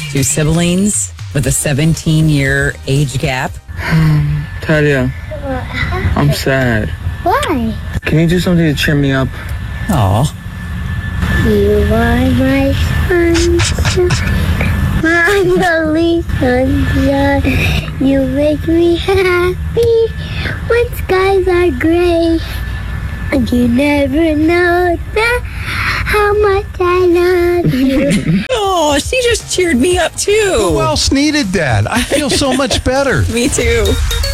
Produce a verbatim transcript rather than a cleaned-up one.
two siblings with a seventeen-year age gap. Talia, I'm sad. Why? Can you do something to cheer me up? Aw. You are my sunshine, my only sunshine. You make me happy when skies are gray. And you never know that how much I love you. Oh, she just cheered me up too. Who else needed that? I feel so much better. Me too.